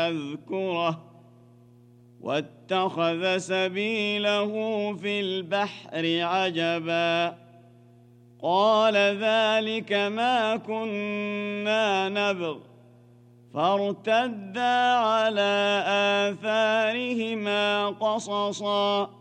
أذكره واتخذ سبيله في البحر عجبا قال ذلك ما كنا نبغ فارتدا على آثارهما قصصا